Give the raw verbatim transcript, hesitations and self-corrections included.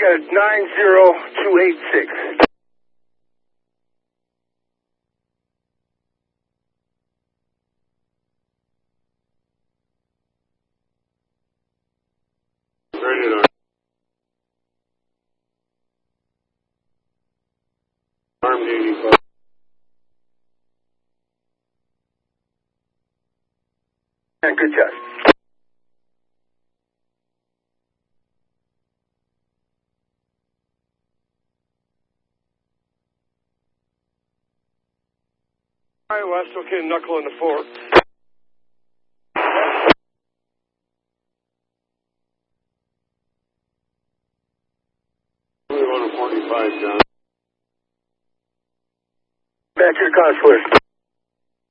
got a nine zero two eight six. Ready to armed eighty-five. Yeah, good job. All right, West, okay, knuckle in the four. We want a forty-five, John. Back to the consulate.